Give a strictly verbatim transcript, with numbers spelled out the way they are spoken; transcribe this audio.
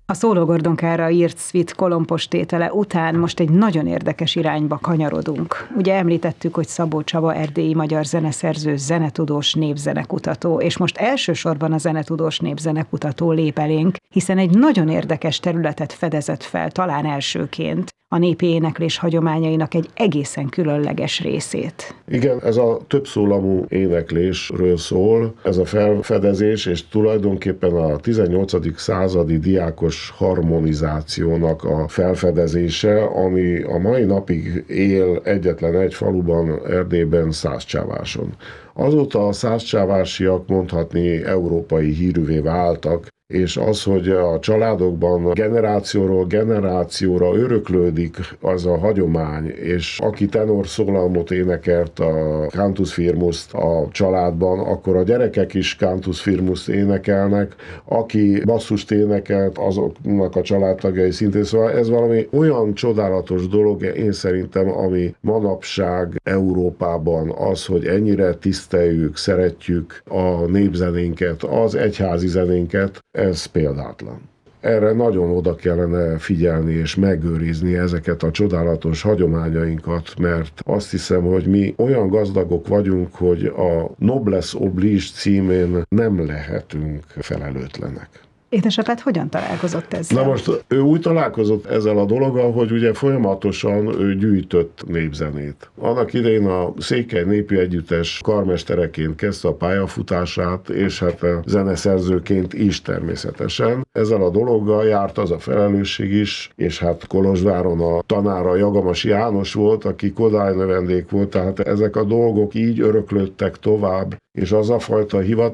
A szólógordonkára írt szvit kolompos tétele után most egy nagyon érdekes irányba kanyarodunk. Ugye említettük, hogy Szabó Csaba erdélyi magyar zeneszerző, zenetudós, népzenekutató, és most elsősorban a zenetudós népzenekutató lép elénk, hiszen egy nagyon érdekes területet fedezett fel, talán elsőként, a népi éneklés hagyományainak egy egészen különleges részét. Igen, ez a többszólamú éneklésről szól, ez a felfedezés, és tulajdonképpen a tizennyolcadik századi diákos harmonizációnak a felfedezése, ami a mai napig él egyetlen egy faluban, Erdélyben, Szászcsáváson. Azóta a szászcsávásiak mondhatni európai hírűvé váltak, és az, hogy a családokban generációról generációra öröklődik az a hagyomány, és aki tenorszólalmot énekelt a cantus firmust a családban, akkor a gyerekek is cantus firmust énekelnek, aki basszust énekelt, azoknak a családtagjai szintén. Szóval ez valami olyan csodálatos dolog, én szerintem, ami manapság Európában az, hogy ennyire tiszteljük, szeretjük a népzenénket, az egyházi zenénket, ez példátlan. Erre nagyon oda kellene figyelni és megőrizni ezeket a csodálatos hagyományainkat, mert azt hiszem, hogy mi olyan gazdagok vagyunk, hogy a Noblesse Oblige címén nem lehetünk felelőtlenek. Édesapád hogyan találkozott ezzel? Na most ő úgy találkozott ezzel a dologgal, hogy ugye folyamatosan ő gyűjtött népzenét. Annak idején a Székely Népi Együttes karmestereként kezdte a pályafutását, és hát a zeneszerzőként is természetesen. Ezzel a dologgal járt az a felelősség is, és hát Kolozsváron a tanára Jagamas János volt, aki Kodály növendék volt, tehát ezek a dolgok így öröklődtek tovább, és az a fajta hivatal